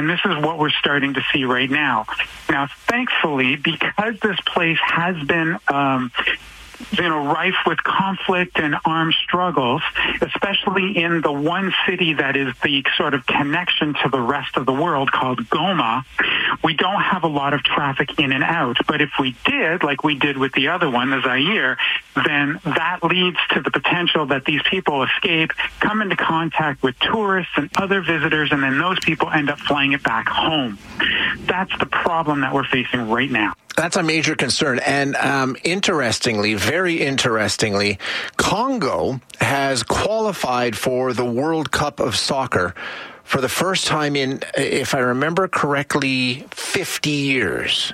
And this is what we're starting to see right now. Now, thankfully, because this place has been rife with conflict and armed struggles, especially in the one city that is the sort of connection to the rest of the world called Goma, we don't have a lot of traffic in and out. But if we did, like we did with the other one, the Zaire, then that leads to the potential that these people escape, come into contact with tourists and other visitors, and then those people end up flying it back home. That's the problem that we're facing right now. That's a major concern. And interestingly, very interestingly, Congo has qualified for the World Cup of Soccer for the first time in, if I remember correctly, 50 years.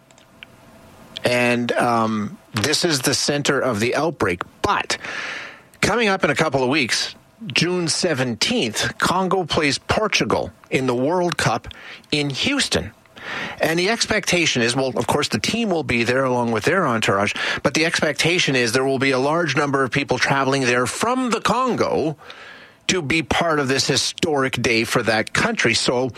And this is the center of the outbreak. But coming up in a couple of weeks, June 17th, Congo plays Portugal in the World Cup in Houston. And the expectation is, well, of course, the team will be there along with their entourage, but the expectation is there will be a large number of people traveling there from the Congo to be part of this historic day for that country. So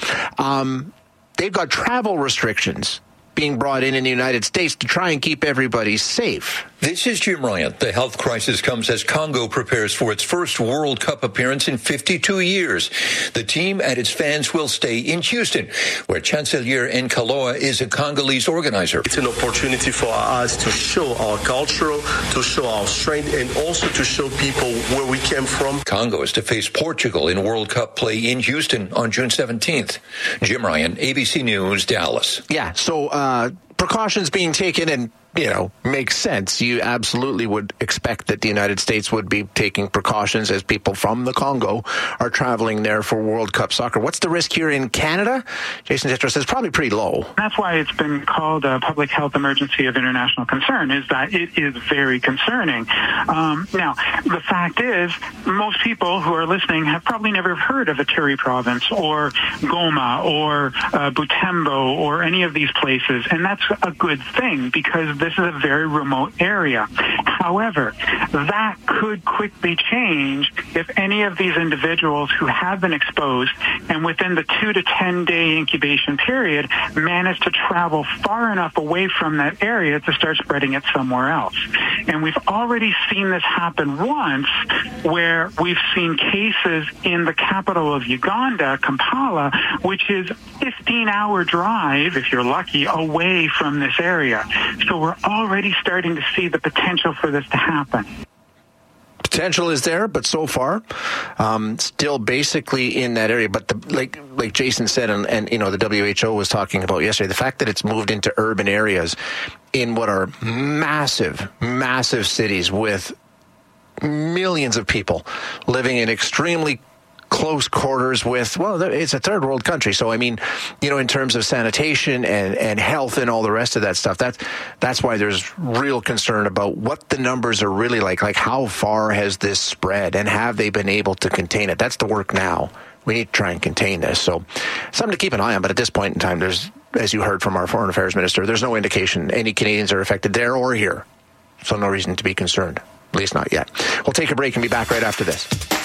they've got travel restrictions being brought in the United States to try and keep everybody safe. This is Jim Ryan. The health crisis comes as Congo prepares for its first World Cup appearance in 52 years. The team and its fans will stay in Houston, where Chancellor Nkaloa is a Congolese organizer. It's an opportunity for us to show our culture, to show our strength, and also to show people where we came from. Congo is to face Portugal in World Cup play in Houston on June 17th. Jim Ryan, ABC News, Dallas. Yeah, so precautions being taken, and makes sense. You absolutely would expect that the United States would be taking precautions as people from the Congo are traveling there for World Cup soccer. What's the risk here in Canada? Jason Tetros says probably pretty low. That's why it's been called a public health emergency of international concern, is that it is very concerning. Now, the fact is, most people who are listening have probably never heard of Ituri province or Goma or Butembo or any of these places, and that's a good thing because this is a very remote area. However, that could quickly change if any of these individuals who have been exposed and within the 2 to 10 day incubation period manage to travel far enough away from that area to start spreading it somewhere else. And we've already seen this happen once, where we've seen cases in the capital of Uganda, Kampala, which is 15-hour drive, if you're lucky, away from this area. So we're already starting to see the potential for this to happen. Potential is there, but so far, still basically in that area. But like Jason said, and the WHO was talking about yesterday, the fact that it's moved into urban areas in what are massive, massive cities with millions of people living in extremely close quarters with, well, it's a third world country. So, I mean, in terms of sanitation and health and all the rest of that stuff, that's why there's real concern about what the numbers are really like how far has this spread and have they been able to contain it? That's the work now. We need to try and contain this. So something to keep an eye on. But at this point in time, there's, as you heard from our Foreign Affairs Minister, there's no indication any Canadians are affected there or here. So no reason to be concerned, at least not yet. We'll take a break and be back right after this.